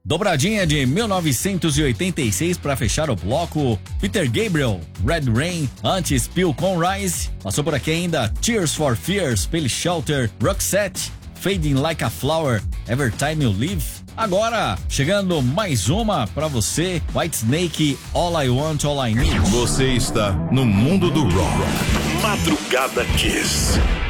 Dobradinha de 1986 para fechar o bloco. Peter Gabriel, Red Rain, antes Phil Conrise. Passou por aqui ainda Tears for Fears, Pale Shelter, Roxette, Fading Like a Flower, Every Time You Leave. Agora, chegando mais uma pra você, Whitesnake, All I Want, All I Need. Você está no mundo do rock. Madrugada Kiss.